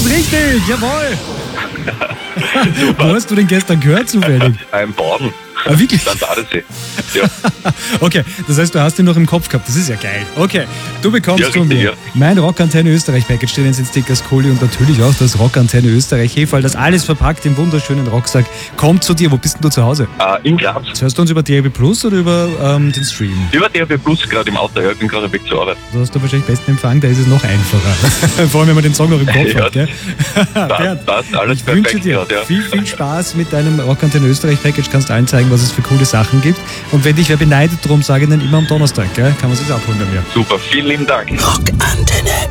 richtig, jawohl. Wo hast du denn gestern gehört zufällig? Beim Baden. Ah, wirklich? Dann Badesee. Ja. Okay, das heißt, du hast ihn noch im Kopf gehabt. Das ist ja geil. Okay, du bekommst Ja, von richtig, mir ja. mein Rockantenne Österreich Package, stehen sind Stickers, Kuli und natürlich auch das Rockantenne Österreich Hefall. Das alles verpackt im wunderschönen Rucksack. Kommt zu dir. Wo bist denn du zu Hause? In Graz. Hörst du uns über DAB Plus oder über den Stream? Über DAB Plus gerade im Auto. Ja, ich bin gerade weg zur Arbeit. Da hast du wahrscheinlich besten Empfang, da ist es noch einfacher. Vor allem, wenn man den Song noch im Kopf Ja, hat. Gell? Bernd, Passt alles ich wünsche perfekt dir gerade, ja. viel Spaß mit deinem Rockantenne Österreich Package. Kannst allen zeigen, was es für coole Sachen gibt. Und wenn dich wer beneidet, drum sage ich dann immer am Donnerstag. Gell? Kann man sich abholen bei mir. Super, vielen lieben Dank. Rockantenne.